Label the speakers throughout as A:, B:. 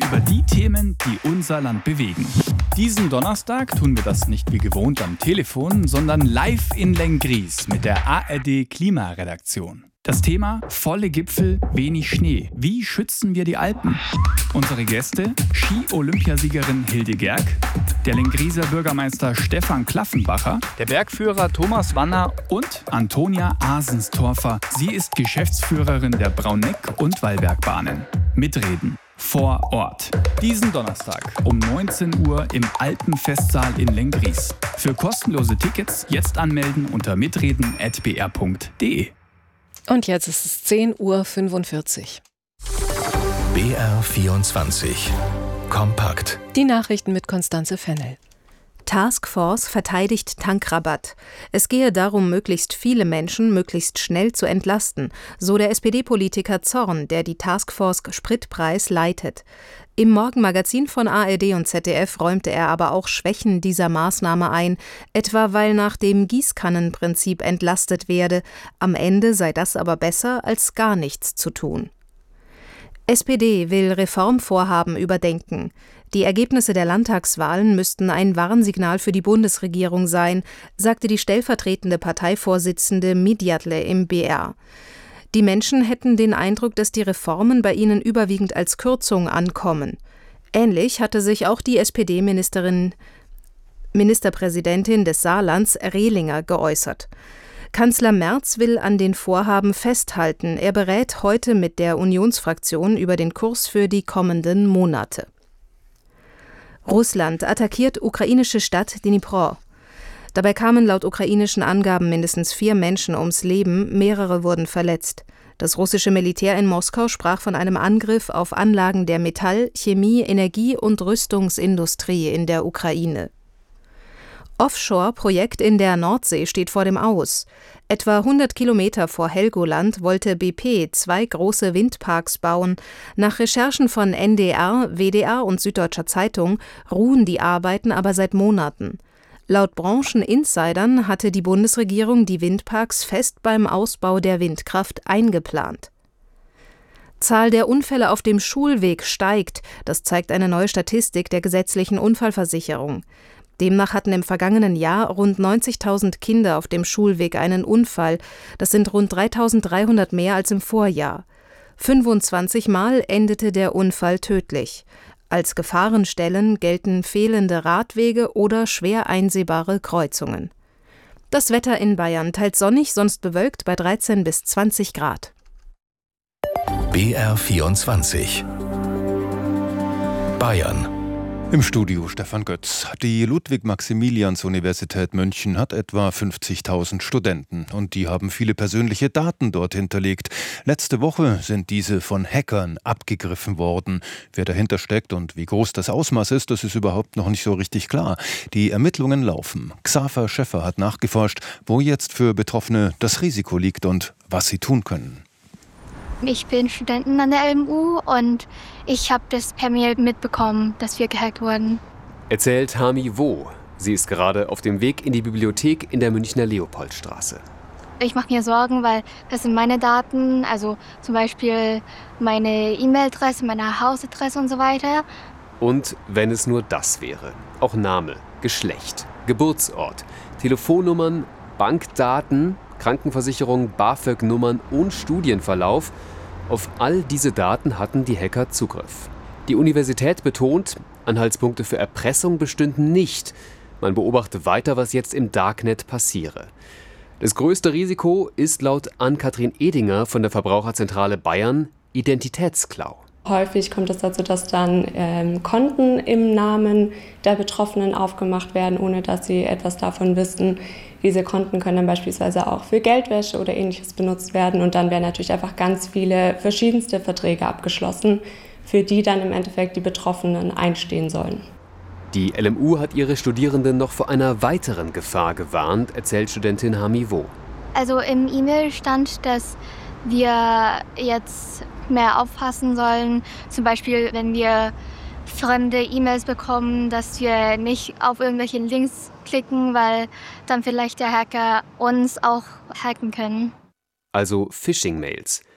A: über die Themen, die unser Land bewegen. Diesen Donnerstag tun wir das nicht wie gewohnt am Telefon, sondern live in Lenggries mit der ARD Klimaredaktion. Das Thema: volle Gipfel, wenig Schnee. Wie schützen wir die Alpen? Unsere Gäste: Ski-Olympiasiegerin Hilde Gerg, der Lengrieser Bürgermeister Stefan Klaffenbacher, der Bergführer Thomas Wanner und Antonia Asenstorfer. Sie ist Geschäftsführerin der Brauneck- und Wallbergbahnen. Mitreden vor Ort. Diesen Donnerstag um 19 Uhr im Alpenfestsaal in Lenggries. Für kostenlose Tickets jetzt anmelden unter mitreden@br.de.
B: Und jetzt ist es 10:45 Uhr.
C: BR24 Kompakt.
B: Die Nachrichten mit Constanze Fennel.
D: Taskforce verteidigt Tankrabatt. Es gehe darum, möglichst viele Menschen möglichst schnell zu entlasten, so der SPD-Politiker Zorn, der die Taskforce Spritpreis leitet. Im Morgenmagazin von ARD und ZDF räumte er aber auch Schwächen dieser Maßnahme ein, etwa weil nach dem Gießkannenprinzip entlastet werde. Am Ende sei das aber besser, als gar nichts zu tun. SPD will Reformvorhaben überdenken. Die Ergebnisse der Landtagswahlen müssten ein Warnsignal für die Bundesregierung sein, sagte die stellvertretende Parteivorsitzende Midjatle im BR. Die Menschen hätten den Eindruck, dass die Reformen bei ihnen überwiegend als Kürzung ankommen. Ähnlich hatte sich auch die Ministerpräsidentin des Saarlands Rehlinger geäußert. Kanzler Merz will an den Vorhaben festhalten. Er berät heute mit der Unionsfraktion über den Kurs für die kommenden Monate. Russland attackiert ukrainische Stadt Dnipro. Dabei kamen laut ukrainischen Angaben mindestens 4 Menschen ums Leben, mehrere wurden verletzt. Das russische Militär in Moskau sprach von einem Angriff auf Anlagen der Metall-, Chemie-, Energie- und Rüstungsindustrie in der Ukraine. Offshore-Projekt in der Nordsee steht vor dem Aus. Etwa 100 Kilometer vor Helgoland wollte BP 2 große Windparks bauen. Nach Recherchen von NDR, WDR und Süddeutscher Zeitung ruhen die Arbeiten aber seit Monaten. Laut Brancheninsidern hatte die Bundesregierung die Windparks fest beim Ausbau der Windkraft eingeplant. Zahl der Unfälle auf dem Schulweg steigt, das zeigt eine neue Statistik der gesetzlichen Unfallversicherung. Demnach hatten im vergangenen Jahr rund 90.000 Kinder auf dem Schulweg einen Unfall. Das sind rund 3.300 mehr als im Vorjahr. 25 Mal endete der Unfall tödlich. Als Gefahrenstellen gelten fehlende Radwege oder schwer einsehbare Kreuzungen. Das Wetter in Bayern teils sonnig, sonst bewölkt bei 13 bis 20 Grad.
C: BR24 Bayern.
E: Im Studio Stefan Götz. Die Ludwig-Maximilians-Universität München hat etwa 50.000 Studenten und die haben viele persönliche Daten dort hinterlegt. Letzte Woche sind diese von Hackern abgegriffen worden. Wer dahinter steckt und wie groß das Ausmaß ist, das ist überhaupt noch nicht so richtig klar. Die Ermittlungen laufen. Xaver Schäffer hat nachgeforscht, wo jetzt für Betroffene das Risiko liegt und was sie tun können.
F: Ich bin Studentin an der LMU und ich habe das per Mail mitbekommen, dass wir gehackt wurden.
G: Erzählt Hami Wo. Sie ist gerade auf dem Weg in die Bibliothek in der Münchner Leopoldstraße.
F: Ich mache mir Sorgen, weil das sind meine Daten, also zum Beispiel meine E-Mail-Adresse, meine Hausadresse und so weiter.
G: Und wenn es nur das wäre. Auch Name, Geschlecht, Geburtsort, Telefonnummern, Bankdaten, Krankenversicherung, BAföG-Nummern und Studienverlauf. Auf all diese Daten hatten die Hacker Zugriff. Die Universität betont, Anhaltspunkte für Erpressung bestünden nicht. Man beobachte weiter, was jetzt im Darknet passiere. Das größte Risiko ist laut Ann-Kathrin Edinger von der Verbraucherzentrale Bayern Identitätsklau.
H: Häufig kommt es dazu, dass dann Konten im Namen der Betroffenen aufgemacht werden, ohne dass sie etwas davon wissen. Diese Konten können dann beispielsweise auch für Geldwäsche oder Ähnliches benutzt werden. Und dann werden natürlich einfach ganz viele verschiedenste Verträge abgeschlossen, für die dann im Endeffekt die Betroffenen einstehen sollen.
G: Die LMU hat ihre Studierenden noch vor einer weiteren Gefahr gewarnt, erzählt Studentin Hami Wo.
F: Also im E-Mail stand, dass wir jetzt mehr aufpassen sollen. Zum Beispiel, wenn wir fremde E-Mails bekommen, dass wir nicht auf irgendwelche Links klicken, weil dann vielleicht der Hacker uns auch hacken können.
G: Also Phishing-Mails.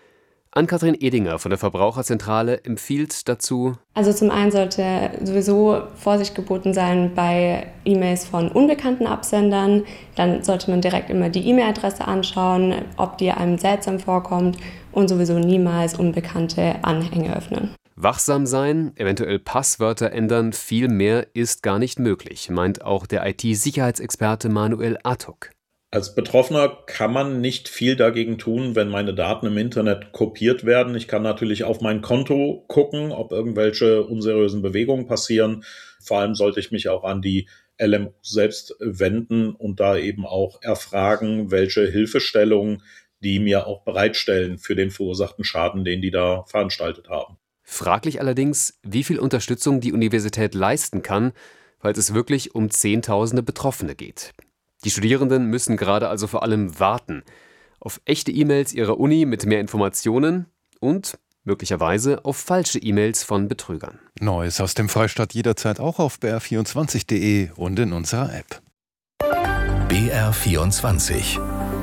G: Ann-Kathrin Edinger von der Verbraucherzentrale empfiehlt dazu:
H: Also zum einen sollte sowieso Vorsicht geboten sein bei E-Mails von unbekannten Absendern. Dann sollte man direkt immer die E-Mail-Adresse anschauen, ob die einem seltsam vorkommt, und sowieso niemals unbekannte Anhänge öffnen.
G: Wachsam sein, eventuell Passwörter ändern, viel mehr ist gar nicht möglich, meint auch der IT-Sicherheitsexperte Manuel Atok.
I: Als Betroffener kann man nicht viel dagegen tun, wenn meine Daten im Internet kopiert werden. Ich kann natürlich auf mein Konto gucken, ob irgendwelche unseriösen Bewegungen passieren. Vor allem sollte ich mich auch an die LMU selbst wenden und da eben auch erfragen, welche Hilfestellungen die mir auch bereitstellen für den verursachten Schaden, den die da veranstaltet haben.
G: Fraglich allerdings, wie viel Unterstützung die Universität leisten kann, falls es wirklich um Zehntausende Betroffene geht. Die Studierenden müssen gerade also vor allem warten auf echte E-Mails ihrer Uni mit mehr Informationen und möglicherweise auf falsche E-Mails von Betrügern.
E: Neues aus dem Freistaat jederzeit auch auf br24.de und in unserer App.
C: BR24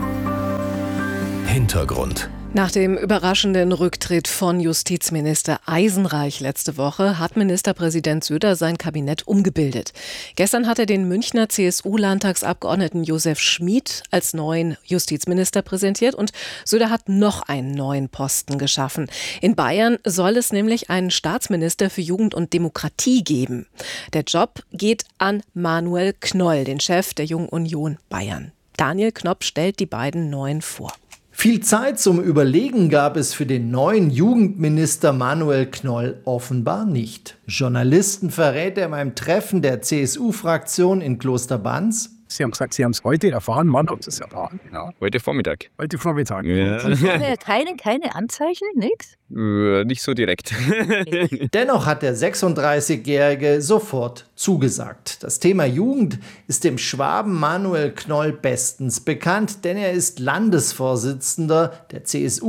C: Hintergrund.
B: Nach dem überraschenden Rücktritt von Justizminister Eisenreich letzte Woche hat Ministerpräsident Söder sein Kabinett umgebildet. Gestern hat er den Münchner CSU-Landtagsabgeordneten Josef Schmid als neuen Justizminister präsentiert und Söder hat noch einen neuen Posten geschaffen. In Bayern soll es nämlich einen Staatsminister für Jugend und Demokratie geben. Der Job geht an Manuel Knoll, den Chef der Jungen Union Bayern. Daniel Knopp stellt die beiden Neuen vor.
J: Viel Zeit zum Überlegen gab es für den neuen Jugendminister Manuel Knoll offenbar nicht. Journalisten verrät er beim Treffen der CSU-Fraktion in Klosterbanz.
K: Sie haben gesagt, Sie haben es heute erfahren. Wann haben Sie es erfahren?
L: Ja, heute Vormittag.
K: Heute Vormittag.
L: Ja.
M: Keine Anzeichen? Nix?
L: Nicht so direkt.
J: Dennoch hat der 36-Jährige sofort zugesagt. Das Thema Jugend ist dem Schwaben Manuel Knoll bestens bekannt, denn er ist Landesvorsitzender der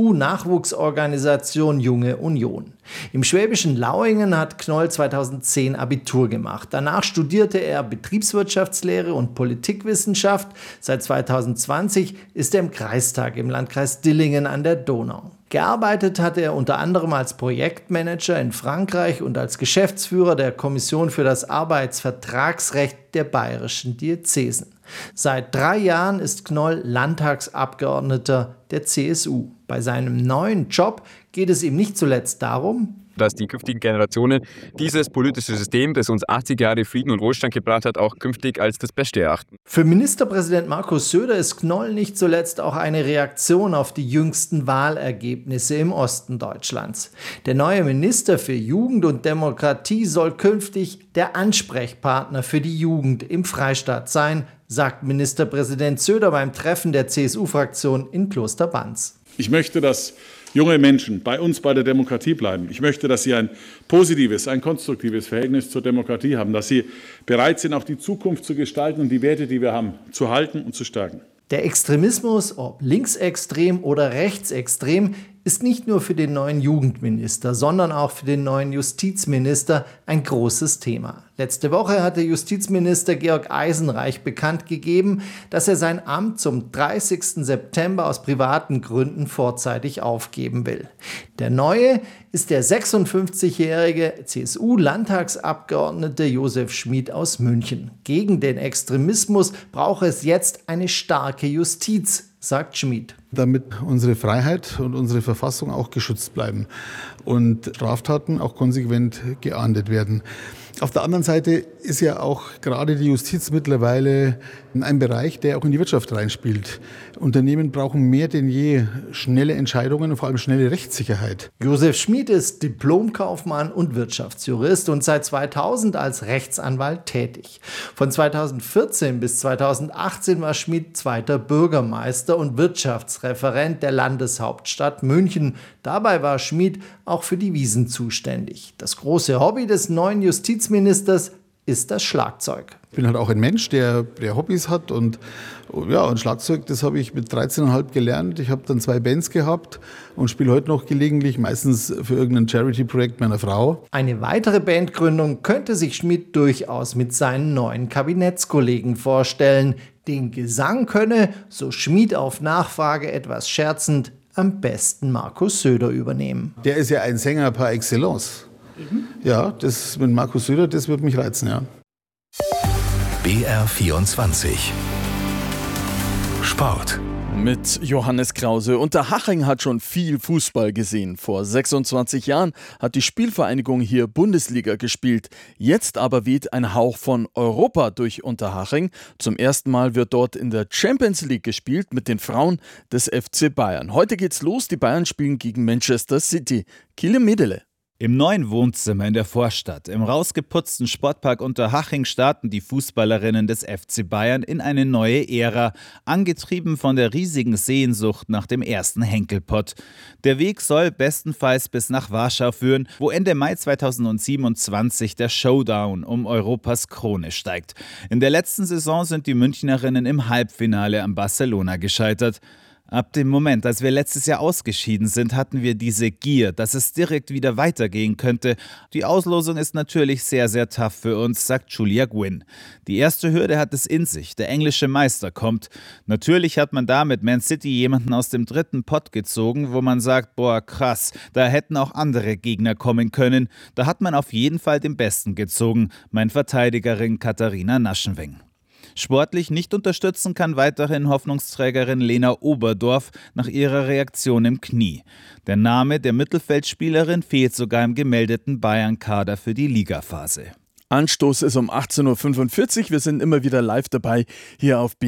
J: CSU-Nachwuchsorganisation Junge Union. Im schwäbischen Lauingen hat Knoll 2010 Abitur gemacht. Danach studierte er Betriebswirtschaftslehre und Politikwissenschaft. Seit 2020 ist er im Kreistag im Landkreis Dillingen an der Donau. Gearbeitet hat er unter anderem als Projektmanager in Frankreich und als Geschäftsführer der Kommission für das Arbeitsvertragsrecht der bayerischen Diözesen. Seit 3 Jahren ist Knoll Landtagsabgeordneter der CSU. Bei seinem neuen Job geht es ihm nicht zuletzt darum,
L: dass die künftigen Generationen dieses politische System, das uns 80 Jahre Frieden und Wohlstand gebracht hat, auch künftig als das Beste erachten.
J: Für Ministerpräsident Markus Söder ist Knoll nicht zuletzt auch eine Reaktion auf die jüngsten Wahlergebnisse im Osten Deutschlands. Der neue Minister für Jugend und Demokratie soll künftig der Ansprechpartner für die Jugend im Freistaat sein, sagt Ministerpräsident Söder beim Treffen der CSU-Fraktion in Klosterbanz.
N: Ich möchte, dass junge Menschen bei uns bei der Demokratie bleiben. Ich möchte, dass sie ein positives, ein konstruktives Verhältnis zur Demokratie haben, dass sie bereit sind, auch die Zukunft zu gestalten und die Werte, die wir haben, zu halten und zu stärken.
J: Der Extremismus, ob linksextrem oder rechtsextrem, ist nicht nur für den neuen Jugendminister, sondern auch für den neuen Justizminister ein großes Thema. Letzte Woche hatte Justizminister Georg Eisenreich bekannt gegeben, dass er sein Amt zum 30. September aus privaten Gründen vorzeitig aufgeben will. Der Neue ist der 56-jährige CSU-Landtagsabgeordnete Josef Schmid aus München. Gegen den Extremismus brauche es jetzt eine starke Justiz, sagt Schmid.
O: Damit unsere Freiheit und unsere Verfassung auch geschützt bleiben und Straftaten auch konsequent geahndet werden. Auf der anderen Seite ist ja auch gerade die Justiz mittlerweile ein Bereich, der auch in die Wirtschaft reinspielt. Unternehmen brauchen mehr denn je schnelle Entscheidungen und vor allem schnelle Rechtssicherheit.
J: Josef Schmid ist Diplomkaufmann und Wirtschaftsjurist und seit 2000 als Rechtsanwalt tätig. Von 2014 bis 2018 war Schmid zweiter Bürgermeister und Wirtschaftsreferent der Landeshauptstadt München. Dabei war Schmid auch für die Wiesn zuständig. Das große Hobby des neuen Justizministers ist das Schlagzeug.
O: Ich bin halt auch ein Mensch, der Hobbys hat und Schlagzeug, das habe ich mit 13,5 gelernt. Ich habe dann 2 Bands gehabt und spiele heute noch gelegentlich, meistens für irgendein Charity-Projekt meiner Frau.
J: Eine weitere Bandgründung könnte sich Schmid durchaus mit seinen neuen Kabinettskollegen vorstellen. Den Gesang könne, so Schmid auf Nachfrage etwas scherzend, am besten Markus Söder übernehmen.
O: Der ist ja ein Sänger par excellence. Ja, das mit Markus Söder, das wird mich reizen, ja.
C: BR24 Sport.
P: Mit Johannes Krause. Unterhaching hat schon viel Fußball gesehen. Vor 26 Jahren hat die Spielvereinigung hier Bundesliga gespielt. Jetzt aber weht ein Hauch von Europa durch Unterhaching. Zum ersten Mal wird dort in der Champions League gespielt mit den Frauen des FC Bayern. Heute geht's los. Die Bayern spielen gegen Manchester City. Kile Medele.
Q: Im neuen Wohnzimmer in der Vorstadt, im rausgeputzten Sportpark Unterhaching starten die Fußballerinnen des FC Bayern in eine neue Ära, angetrieben von der riesigen Sehnsucht nach dem ersten Henkelpott. Der Weg soll bestenfalls bis nach Warschau führen, wo Ende Mai 2027 der Showdown um Europas Krone steigt. In der letzten Saison sind die Münchnerinnen im Halbfinale an Barcelona gescheitert. Ab dem Moment, als wir letztes Jahr ausgeschieden sind, hatten wir diese Gier, dass es direkt wieder weitergehen könnte. Die Auslosung ist natürlich sehr, sehr tough für uns, sagt Julia Gwynn. Die erste Hürde hat es in sich, der englische Meister kommt. Natürlich hat man da mit Man City jemanden aus dem dritten Pott gezogen, wo man sagt, boah krass, da hätten auch andere Gegner kommen können. Da hat man auf jeden Fall den Besten gezogen, meint Verteidigerin Katharina Naschenweng. Sportlich nicht unterstützen kann weiterhin Hoffnungsträgerin Lena Oberdorf nach ihrer Reaktion im Knie. Der Name der Mittelfeldspielerin fehlt sogar im gemeldeten Bayern-Kader für die Ligaphase.
P: Anstoß ist um 18.45 Uhr. Wir sind immer wieder live dabei hier auf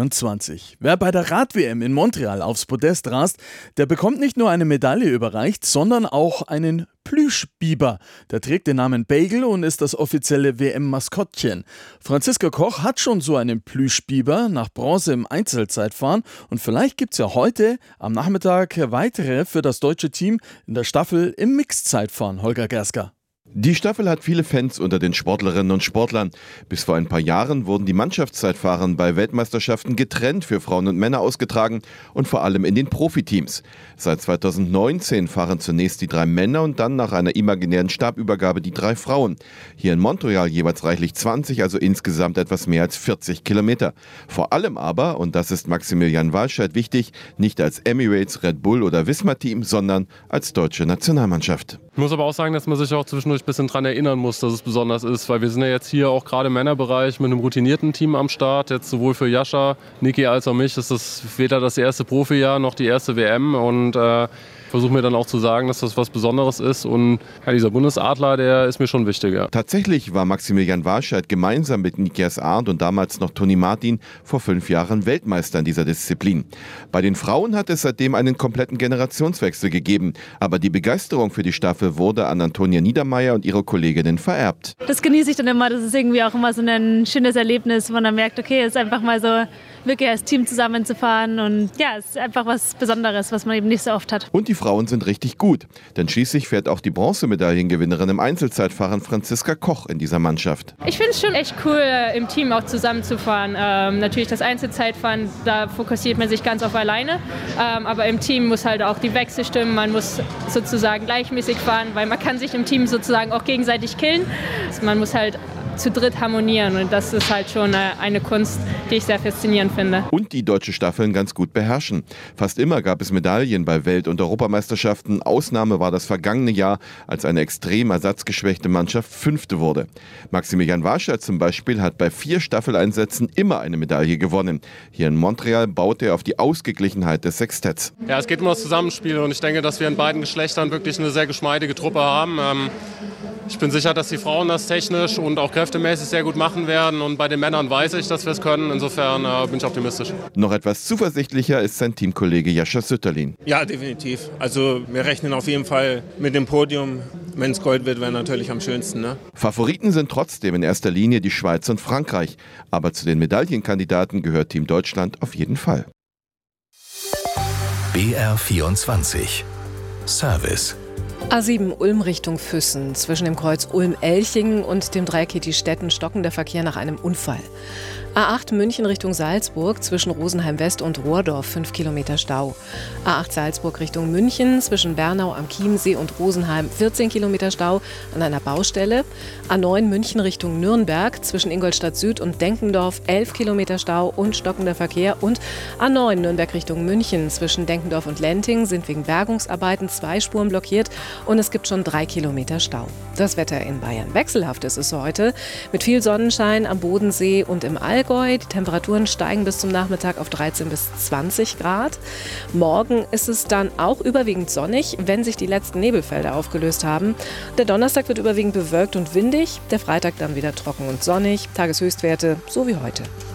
P: BR24. Wer bei der Rad-WM in Montreal aufs Podest rast, der bekommt nicht nur eine Medaille überreicht, sondern auch einen Plüschbiber. Der trägt den Namen Bagel und ist das offizielle WM-Maskottchen. Franziska Koch hat schon so einen Plüschbiber nach Bronze im Einzelzeitfahren und vielleicht gibt es ja heute am Nachmittag weitere für das deutsche Team in der Staffel im Mixzeitfahren. Holger Gersker.
R: Die Staffel hat viele Fans unter den Sportlerinnen und Sportlern. Bis vor ein paar Jahren wurden die Mannschaftszeitfahren bei Weltmeisterschaften getrennt für Frauen und Männer ausgetragen und vor allem in den Profiteams. Seit 2019 fahren zunächst die 3 Männer und dann nach einer imaginären Stabübergabe die 3 Frauen. Hier in Montreal jeweils reichlich 20, also insgesamt etwas mehr als 40 Kilometer. Vor allem aber, und das ist Maximilian Walscheid wichtig, nicht als Emirates, Red Bull oder Visma-Team, sondern als deutsche Nationalmannschaft.
S: Ich muss aber auch sagen, dass man sich auch zwischendurch ein bisschen daran erinnern muss, dass es besonders ist, weil wir sind ja jetzt hier auch gerade im Männerbereich mit einem routinierten Team am Start. Jetzt sowohl für Jascha, Niki als auch mich ist das weder das erste Profijahr noch die erste WM und versuche mir dann auch zu sagen, dass das was Besonderes ist und ja, dieser Bundesadler, der ist mir schon wichtig. Ja.
R: Tatsächlich war Maximilian Walscheid gemeinsam mit Nikias Arndt und damals noch Toni Martin vor 5 Jahren Weltmeister in dieser Disziplin. Bei den Frauen hat es seitdem einen kompletten Generationswechsel gegeben, aber die Begeisterung für die Staffel wurde an Antonia Niedermeyer und ihre Kolleginnen vererbt.
T: Das genieße ich dann immer, das ist irgendwie auch immer so ein schönes Erlebnis, wo man dann merkt, okay, es ist einfach mal so wirklich als Team zusammenzufahren und ja, es ist einfach was Besonderes, was man eben nicht so oft hat.
R: Und die Frauen sind richtig gut, denn schließlich fährt auch die Bronzemedaillengewinnerin im Einzelzeitfahren Franziska Koch in dieser Mannschaft.
U: Ich finde es schon echt cool, im Team auch zusammenzufahren. Natürlich das Einzelzeitfahren, da fokussiert man sich ganz auf alleine, aber im Team muss halt auch die Wechsel stimmen, man muss sozusagen gleichmäßig fahren, weil man kann sich im Team sozusagen auch gegenseitig killen. Man muss halt zu dritt harmonieren und das ist halt schon eine Kunst, die ich sehr faszinierend finde.
R: Und die deutsche Staffeln ganz gut beherrschen. Fast immer gab es Medaillen bei Welt- und Europameisterschaften. Ausnahme war das vergangene Jahr, als eine extrem ersatzgeschwächte Mannschaft 5. wurde. Maximilian Walscheid zum Beispiel hat bei 4 Staffeleinsätzen immer eine Medaille gewonnen. Hier in Montreal baut er auf die Ausgeglichenheit des Sextetts.
S: Ja, es geht um das Zusammenspiel und ich denke, dass wir in beiden Geschlechtern wirklich eine sehr geschmeidige Truppe haben. Ich bin sicher, dass die Frauen das technisch und auch kräftemäßig sehr gut machen werden und bei den Männern weiß ich, dass wir es können. Insofern bin ich optimistisch.
R: Noch etwas zuversichtlicher ist sein Teamkollege Jascha Sütterlin.
V: Ja, definitiv. Also wir rechnen auf jeden Fall mit dem Podium. Wenn es Gold wird, wäre natürlich am schönsten. Ne?
R: Favoriten sind trotzdem in erster Linie die Schweiz und Frankreich. Aber zu den Medaillenkandidaten gehört Team Deutschland auf jeden Fall.
C: BR24 Service
B: A7 Ulm Richtung Füssen. Zwischen dem Kreuz Ulm-Elchingen und dem Dreieck Stetten stockend der Verkehr nach einem Unfall. A8 München Richtung Salzburg, zwischen Rosenheim West und Rohrdorf 5 Kilometer Stau. A8 Salzburg Richtung München, zwischen Bernau am Chiemsee und Rosenheim 14 Kilometer Stau an einer Baustelle. A9 München Richtung Nürnberg, zwischen Ingolstadt Süd und Denkendorf 11 Kilometer Stau und stockender Verkehr. Und A9 Nürnberg Richtung München, zwischen Denkendorf und Lenting sind wegen Bergungsarbeiten 2 Spuren blockiert und es gibt schon 3 Kilometer Stau. Das Wetter in Bayern. Wechselhaft ist es heute, mit viel Sonnenschein am Bodensee und im Allgäu. Die Temperaturen steigen bis zum Nachmittag auf 13 bis 20 Grad. Morgen ist es dann auch überwiegend sonnig, wenn sich die letzten Nebelfelder aufgelöst haben. Der Donnerstag wird überwiegend bewölkt und windig, der Freitag dann wieder trocken und sonnig, Tageshöchstwerte so wie heute.